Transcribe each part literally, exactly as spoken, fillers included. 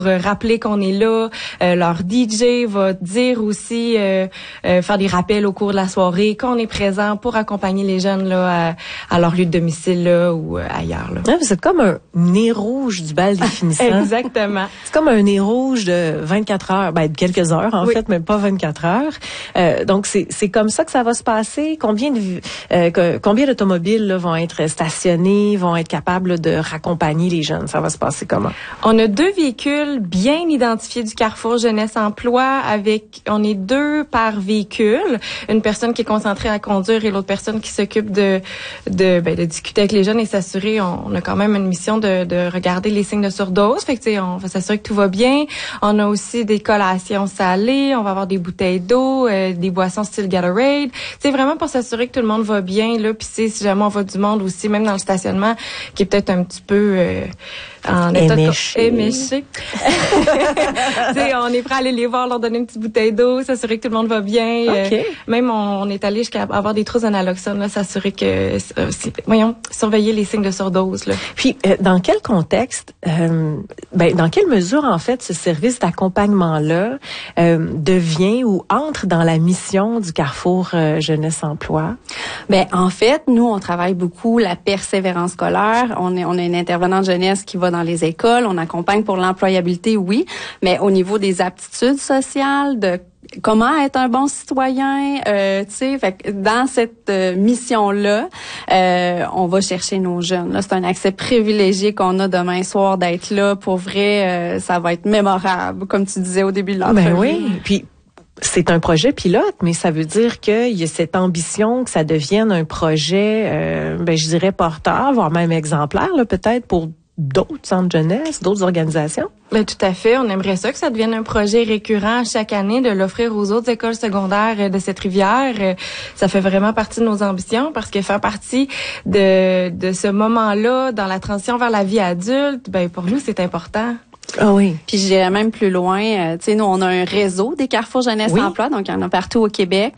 rappeler qu'on est là. Euh, leur D J va dire aussi, euh, euh, faire des rappels au cours de la soirée, qu'on est présent pour accompagner les jeunes là à, à leur lieu de domicile là ou euh, ailleurs. Là. Ah, vous êtes comme un nez rouge du bal des finissants. Exactement. C'est comme un nez rouge de vingt-quatre heures, ben de quelques heures en oui. fait, même pas vingt-quatre heures. Euh, donc c'est c'est comme ça que ça va se passer. Combien de euh, que, combien d'automobiles là, vont être stationnés, vont être capables de raccompagner les jeunes? Ça va se passer comment? On a deux véhicules bien identifié du Carrefour Jeunesse Emploi avec, on est deux par véhicule, une personne qui est concentrée à conduire et l'autre personne qui s'occupe de de, ben, de discuter avec les jeunes et s'assurer, on, on a quand même une mission de, de regarder les signes de surdose, fait que tu sais, on va s'assurer que tout va bien. On a aussi des collations salées, on va avoir des bouteilles d'eau, euh, des boissons style Gatorade, c'est vraiment pour s'assurer que tout le monde va bien là, puis si jamais on voit du monde aussi, même dans le stationnement, qui est peut-être un petit peu euh, en état éméché. de éméché. On est prêt à aller les voir, leur donner une petite bouteille d'eau, s'assurer que tout le monde va bien. Okay. Euh, même on, on est allé jusqu'à avoir des trousses d'analoxone, là, s'assurer que, euh, voyons, surveiller les signes de surdose. Là. Puis, euh, dans quel contexte, euh, ben, dans quelle mesure en fait ce service d'accompagnement-là euh, devient ou entre dans la mission du Carrefour euh, Jeunesse Emploi? Ben en fait, nous on travaille beaucoup la persévérance scolaire. On est on a une intervenante jeunesse qui va dans les écoles, on accompagne pour l'employabilité, oui, mais au niveau des aptitudes sociales, de comment être un bon citoyen, euh, tu sais, fait que dans cette euh, mission-là, euh, on va chercher nos jeunes. Là, c'est un accès privilégié qu'on a demain soir d'être là. Pour vrai, euh, ça va être mémorable, comme tu disais au début de l'entrevue. Ben oui, puis c'est un projet pilote, mais ça veut dire qu'il y a cette ambition que ça devienne un projet, euh, ben je dirais porteur, voire même exemplaire, là, peut-être pour d'autres centres jeunesse, d'autres organisations? Ben, tout à fait. On aimerait ça que ça devienne un projet récurrent chaque année, de l'offrir aux autres écoles secondaires de cette rivière. Ça fait vraiment partie de nos ambitions parce que faire partie de, de ce moment-là dans la transition vers la vie adulte, ben, pour nous, c'est important. Ah oui. Puis j'irais même plus loin. Euh, tu sais, nous, on a un réseau des Carrefour Jeunesse oui. Emploi, donc il y en a partout au Québec.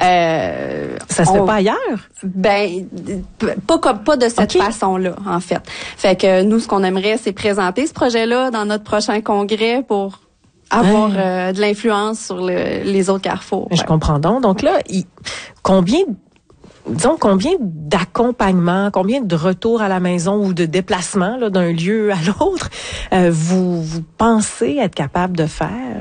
Euh, ça se on, fait pas ailleurs? Ben, pas comme pas de cette okay. façon-là, en fait. Fait que nous, ce qu'on aimerait, c'est présenter ce projet-là dans notre prochain congrès pour avoir ouais. euh, de l'influence sur le, les autres carrefours. Je ouais. comprends donc. Donc là, il, combien disons combien d'accompagnement, combien de retours à la maison ou de déplacements là, d'un lieu à l'autre euh, vous vous pensez être capable de faire?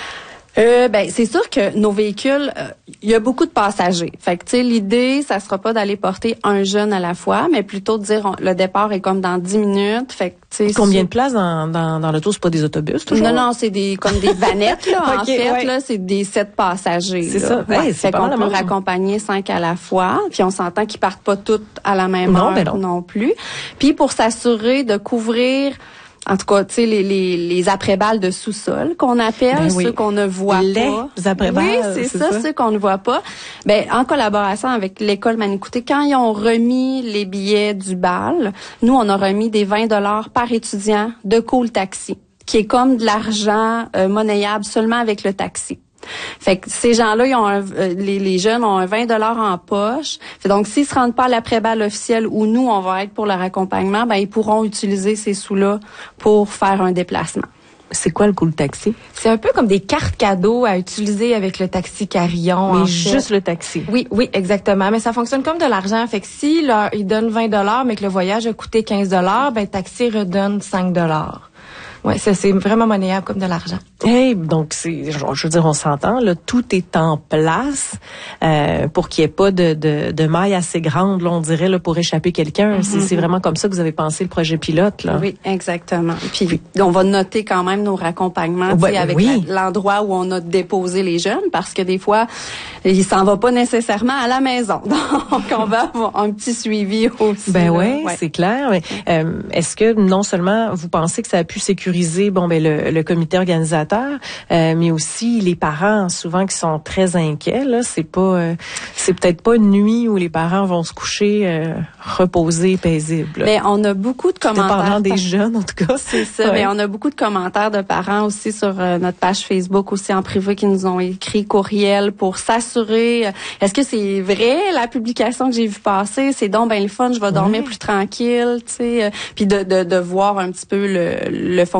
Euh, ben c'est sûr que nos véhicules, il euh, y a beaucoup de passagers. Fait que tu sais, l'idée, ça sera pas d'aller porter un jeune à la fois, mais plutôt de dire on, le départ est comme dans dix minutes. Fait que tu sais, combien de places dans dans dans l'auto? C'est pas des autobus toujours? Non non, c'est des comme des vanettes là. okay, en fait ouais. là, c'est des sept passagers. C'est là. ça. Ouais, ouais, fait qu'on peut raccompagner cinq à la fois. Puis on s'entend qu'ils partent pas toutes à la même non, heure ben non. non plus. Puis pour s'assurer de couvrir en tout cas, tu sais, les, les, les après-balles de sous-sol qu'on appelle, ben oui. ceux qu'on ne voit les pas. Les après-balles. Oui, c'est, c'est ça, ça, ceux qu'on ne voit pas. Ben, en collaboration avec l'école Manicouté, quand ils ont remis les billets du bal, nous, on a remis des vingt dollars par étudiant de Cool Taxi, qui est comme de l'argent euh, monnayable seulement avec le taxi. Fait que ces gens-là, ils ont un, euh, les, les jeunes ont un vingt dollars en poche. Fait donc, s'ils se rendent pas à l'après-balle officielle où nous, on va être pour leur accompagnement, ben ils pourront utiliser ces sous-là pour faire un déplacement. C'est quoi le Cool Taxi? C'est un peu comme des cartes cadeaux à utiliser avec le taxi Carillon. Mais juste le taxi. Oui, oui, exactement. Mais ça fonctionne comme de l'argent. Fait que si leur, ils donnent vingt dollars, mais que le voyage a coûté quinze dollars, ben le taxi redonne cinq dollars. Ouais, ça, c'est vraiment monnayable comme de l'argent. Hey, donc c'est, je veux dire, on s'entend là, tout est en place euh, pour qu'il n'y ait pas de, de, de maille assez grande, là, on dirait là, pour échapper quelqu'un. Mm-hmm. C'est, c'est vraiment comme ça que vous avez pensé le projet pilote, là. Oui, exactement. Puis, Puis on va noter quand même nos raccompagnements, ben, avec oui. la, l'endroit où on a déposé les jeunes, parce que des fois, il s'en va pas nécessairement à la maison. Donc on va avoir un petit suivi aussi. Ben là. ouais, ouais, c'est clair. Mais, euh, est-ce que non seulement vous pensez que ça a pu sécuriser bon ben le, le comité organisateur, euh, mais aussi les parents souvent qui sont très inquiets là, c'est pas euh, c'est peut-être pas une nuit où les parents vont se coucher euh, reposés, paisibles. Mais on a beaucoup de commentaires. Parlant des jeunes en tout cas. C'est ça, ouais. Mais on a beaucoup de commentaires de parents aussi sur euh, notre page Facebook aussi en privé qui nous ont écrit courriel pour s'assurer euh, est-ce que c'est vrai la publication que j'ai vue passer, c'est donc ben le fun, je vais dormir ouais. plus tranquille, tu sais, euh, puis de, de de voir un petit peu le le fonctionnement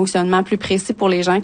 fonctionnement plus précis pour les gens